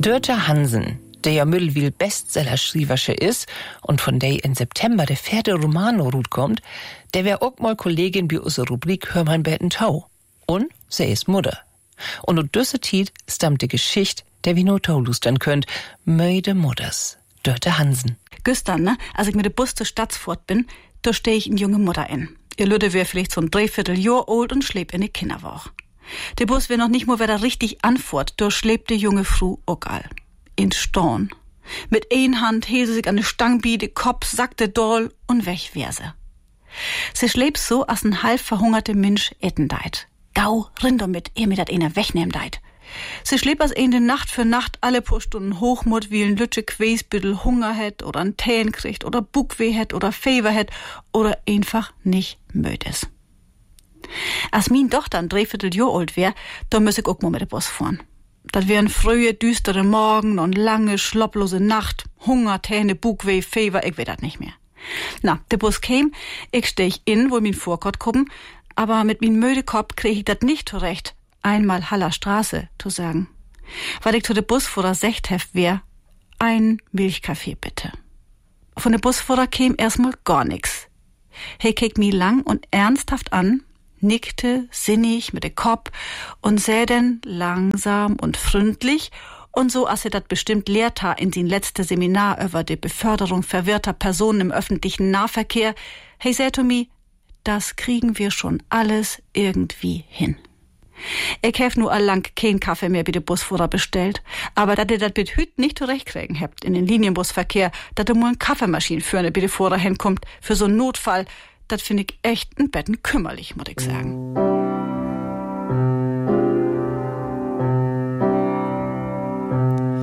Dörte Hansen, der ja Mittelwil Bestseller-Schriversche ist und von der in September der 4. Romano kommt, der wär auch mal Kollegin bei unserer Rubrik Hör mein Betten Tau. Und sie ist Mutter. Und aus düsse Tiet stammt die Geschichte, der wie no Tau lustern könnt, Möide Mutters, Dörte Hansen. Gestern, ne, als ich mit dem Bus zur Stadtsfort bin, da steh ich in junge Mutter in. Ihr Lütte wär vielleicht so ein Dreivierteljahr alt und schlebt in die Kinderwoch. Der Bus wär noch nicht mal wieder richtig anfort, da schlebt die junge Frau auch all. In Storn. Mit ein Hand hielt sie sich an de Stangbi, de Kopf sackte doll und weg wär sie. Sie schlebt so, als ein halb verhungerte Mensch etten deit. Gau, rind mit, ehe mir dat einer wegnehm deit. Sie schlebt als de Nacht für Nacht alle paar Stunden Hochmut, wie ein Lütsche Quäsbüttel Hunger hätt oder ein Täen kriegt oder Buckweh hätt oder Fever hätt oder einfach nicht möd is. Als min Tochter ein Dreivierteljahr alt wär, da müss ich auch mal mit de Bus fahren. Das wären frühe, düstere Morgen und lange, schlopplose Nacht. Hunger, Täne, Buckweh, Fever, ich weiß das nicht mehr. Na, der Bus käm, ich steh in, wo min Vorkott kommen, aber mit min müde Kopf krieg ich das nicht zurecht, einmal Haller Straße zu sagen. Weil ich zu der Busfahrer secht hef wär, ein Milchkaffee bitte. Von der Busfahrer käm erstmal gar nix. He keek mi lang und ernsthaft an, nickte sinnig mit de Kopf und säh denn langsam und freundlich und so, als er dat bestimmt lehrt ha in sin letzte Seminar über die Beförderung verwirrter Personen im öffentlichen Nahverkehr, hey säh to mi, das kriegen wir schon alles irgendwie hin. Ich hef nur allang kein Kaffee mehr bei de Busfahrer bestellt, aber dat ihr dat mit Hüt nicht zurechtkriegen habt in den Linienbusverkehr, dat ihr mal ein Kaffeemaschine führen bei de Fahrer hinkommt, für so einen Notfall, das finde ich echt ein Betten kümmerlich, muss ich sagen.